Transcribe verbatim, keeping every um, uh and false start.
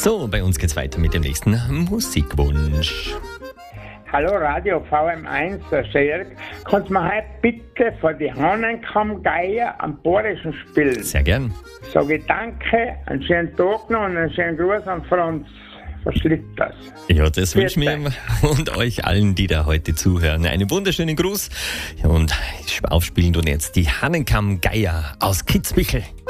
So, bei uns geht's weiter mit dem nächsten Musikwunsch. Hallo Radio V M eins, der Jörg. Kannst du mir heute bitte vor die Hahnenkamm-Geier am Borischen spielen? Sehr gern. Sage danke, einen schönen Tag noch und einen schönen Gruß an Franz. Verschlitt das. Ja, das wünsche ich mir und euch allen, die da heute zuhören, einen wunderschönen Gruß. Ja, und aufspielen tun jetzt die Hahnenkamm-Geier aus Kitzbühel.